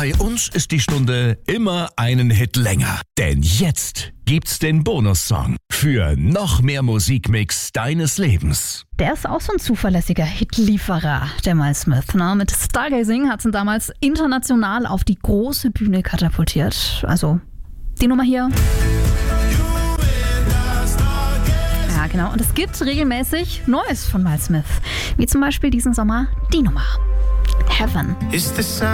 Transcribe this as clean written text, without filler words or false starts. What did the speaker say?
Bei uns ist die Stunde immer einen Hit länger. Denn jetzt gibt's den Bonussong für noch mehr Musikmix deines Lebens. Der ist auch so ein zuverlässiger Hitlieferer, der Miles Smith. Ne? Mit Stargazing hat ihn damals international auf die große Bühne katapultiert. Also die Nummer hier. Ja, genau. Und es gibt regelmäßig Neues von Miles Smith. Wie zum Beispiel diesen Sommer die Nummer. Heaven.